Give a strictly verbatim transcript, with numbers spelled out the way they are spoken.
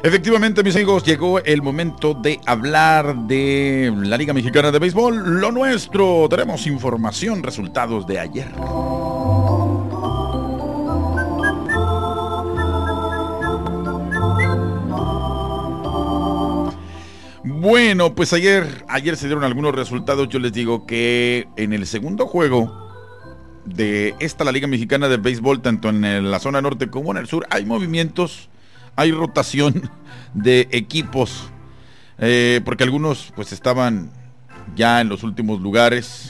Efectivamente, mis amigos, llegó el momento de hablar de la Liga Mexicana de Béisbol, lo nuestro. Tenemos información, resultados de ayer. Bueno, pues ayer, ayer se dieron algunos resultados. Yo les digo que en el segundo juego de esta, la Liga Mexicana de Béisbol, tanto en el- la zona norte como en el sur, hay movimientos, hay rotación de equipos, eh, porque algunos pues estaban ya en los últimos lugares,